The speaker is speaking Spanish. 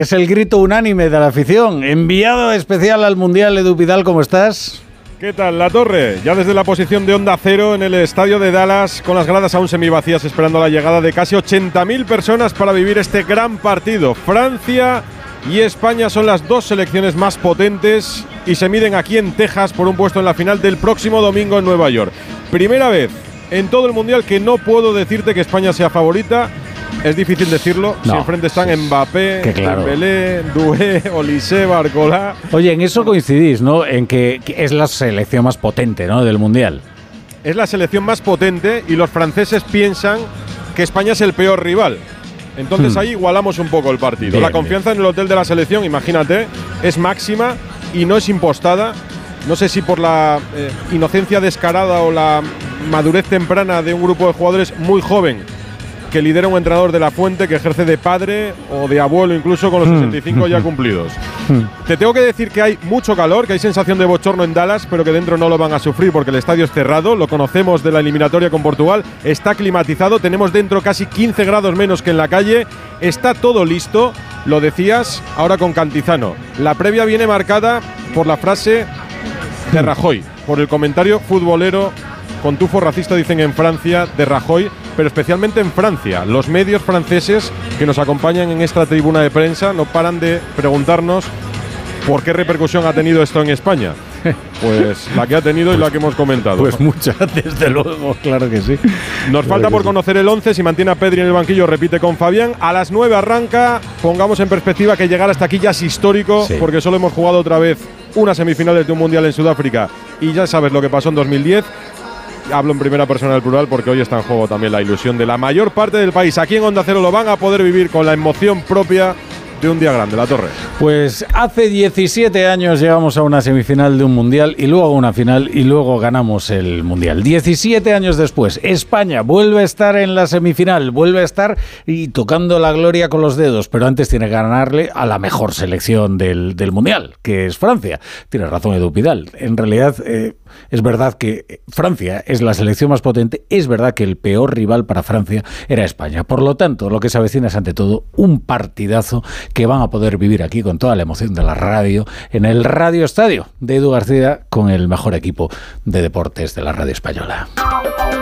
Es el grito unánime de la afición. Enviado especial al Mundial, Edu Pidal, ¿cómo estás? ¿Qué tal, La Torre? Ya desde la posición de Onda Cero en el estadio de Dallas, con las gradas aún semivacías, esperando la llegada de casi 80.000 personas para vivir este gran partido. Francia y España son las dos selecciones más potentes y se miden aquí en Texas por un puesto en la final del próximo domingo en Nueva York. Primera vez en todo el Mundial que no puedo decirte que España sea favorita. Es difícil decirlo, si enfrente están Mbappé, Dembélé, Doué, Olise, Barcola. Oye, en eso coincidís, ¿no? En que es la selección más potente, ¿no?, del Mundial. Es la selección más potente y los franceses piensan que España es el peor rival. Entonces ahí igualamos un poco el partido. Bien, la confianza en el hotel de la selección, imagínate, es máxima y no es impostada. No sé si por la inocencia descarada o la madurez temprana de un grupo de jugadores muy joven que lidera un entrenador de la Fuente que ejerce de padre o de abuelo incluso con los 65 ya cumplidos. Te tengo que decir que hay mucho calor, que hay sensación de bochorno en Dallas, pero que dentro no lo van a sufrir porque el estadio es cerrado, lo conocemos de la eliminatoria con Portugal, está climatizado, tenemos dentro casi 15 grados menos que en la calle, está todo listo, lo decías ahora con Cantizano. La previa viene marcada por la frase de Rajoy, por el comentario futbolero con tufo racista, dicen en Francia, de Rajoy, pero especialmente en Francia. Los medios franceses que nos acompañan en esta tribuna de prensa no paran de preguntarnos por qué repercusión ha tenido esto en España. Pues la que ha tenido y la que hemos comentado. Pues muchas, desde luego, claro que sí. Nos falta por conocer el 11, si mantiene a Pedri en el banquillo, repite con Fabián. A las 9 arranca, pongamos en perspectiva que llegar hasta aquí ya es histórico, porque solo hemos jugado otra vez una semifinal de un Mundial en Sudáfrica y ya sabes lo que pasó en 2010. Hablo en primera persona del plural porque hoy está en juego también la ilusión de la mayor parte del país. Aquí en Onda Cero lo van a poder vivir con la emoción propia de un día grande, La Torre. Pues hace 17 años llegamos a una semifinal de un Mundial y luego a una final y luego ganamos el Mundial. 17 años después, España vuelve a estar en la semifinal, vuelve a estar y tocando la gloria con los dedos, pero antes tiene que ganarle a la mejor selección del Mundial, que es Francia. Tiene razón Edu Pidal. En realidad es verdad que Francia es la selección más potente, es verdad que el peor rival para Francia era España. Por lo tanto, lo que se avecina es ante todo un partidazo que van a poder vivir aquí con toda la emoción de la radio, en el Radio Estadio de Edu García, con el mejor equipo de deportes de la radio española.